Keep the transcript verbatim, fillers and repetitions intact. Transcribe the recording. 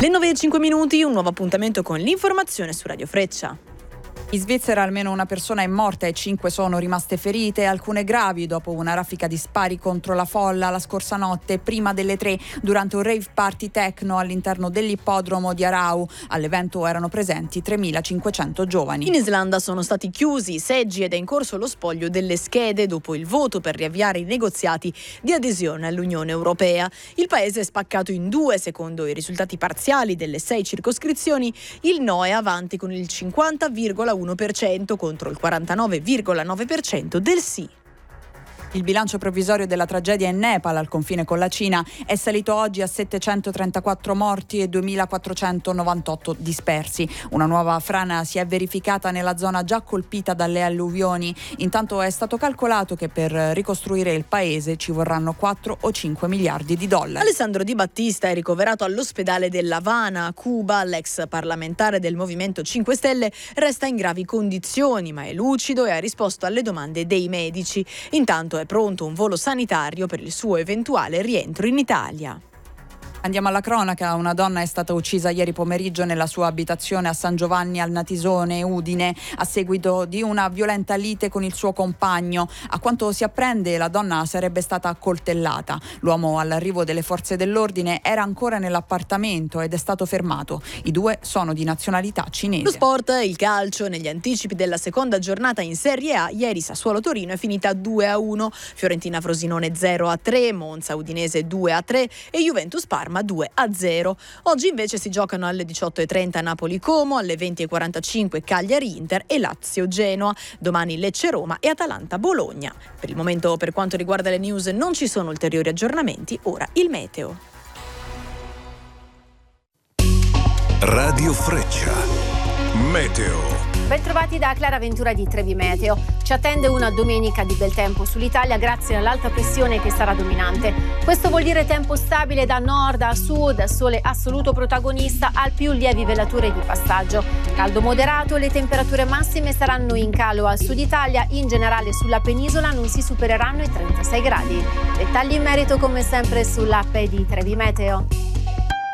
Le nove e cinque minuti, un nuovo appuntamento con l'informazione su Radio Freccia. In Svizzera almeno una persona è morta e cinque sono rimaste ferite, alcune gravi dopo una raffica di spari contro la folla la scorsa notte prima delle tre durante un rave party techno all'interno dell'ippodromo di Arau. All'evento erano presenti tremilacinquecento giovani. In Islanda sono stati chiusi i seggi ed è in corso lo spoglio delle schede dopo il voto per riavviare i negoziati di adesione all'Unione Europea. Il paese è spaccato in due secondo i risultati parziali delle sei circoscrizioni. Il no è avanti con il cinquanta virgola uno per cento contro il quarantanove virgola nove per cento del sì. Il bilancio provvisorio della tragedia in Nepal, al confine con la Cina, è salito oggi a settecentotrentaquattro morti e duemilaquattrocentonovantotto dispersi. Una nuova frana si è verificata nella zona già colpita dalle alluvioni. Intanto è stato calcolato che per ricostruire il paese ci vorranno quattro o cinque miliardi di dollari. Alessandro Di Battista è ricoverato all'ospedale dell'Havana, a Cuba. L'ex parlamentare del Movimento cinque Stelle resta in gravi condizioni, ma è lucido e ha risposto alle domande dei medici. Intanto è pronto un volo sanitario per il suo eventuale rientro in Italia. Andiamo alla cronaca. Una donna è stata uccisa ieri pomeriggio nella sua abitazione a San Giovanni al Natisone, Udine, a seguito di una violenta lite con il suo compagno. A quanto si apprende, la donna sarebbe stata accoltellata. L'uomo, all'arrivo delle forze dell'ordine, era ancora nell'appartamento ed è stato fermato. I due sono di nazionalità cinese. Lo sport, il calcio. Negli anticipi della seconda giornata in Serie A, ieri Sassuolo-Torino è finita due a uno, Fiorentina-Frosinone zero a tre, Monza-Udinese due a tre e Juventus-Parma due a zero. Oggi invece si giocano alle diciotto e trenta Napoli-Como, alle venti e quarantacinque Cagliari-Inter e Lazio-Genoa. Domani Lecce-Roma e Atalanta-Bologna. Per il momento, per quanto riguarda le news, non ci sono ulteriori aggiornamenti. Ora il meteo. Radio Freccia. Meteo. Bentrovati da Clara Ventura di Trevi Meteo. Ci attende una domenica di bel tempo sull'Italia grazie all'alta pressione che sarà dominante. Questo vuol dire tempo stabile da nord a sud, sole assoluto protagonista al più lievi velature di passaggio. Caldo moderato, le temperature massime saranno in calo al sud Italia, in generale sulla penisola non si supereranno i trentasei gradi. Dettagli in merito come sempre sull'app di Trevi Meteo.